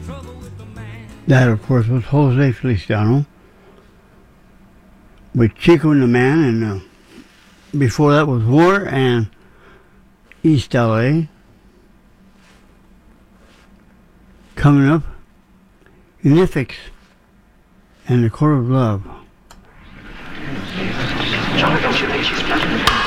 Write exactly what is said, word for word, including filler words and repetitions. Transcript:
That, of course, was Jose Feliciano with Chico and the Man, and uh, before that was War and East L A. Coming up, Unifics and the Court of Love.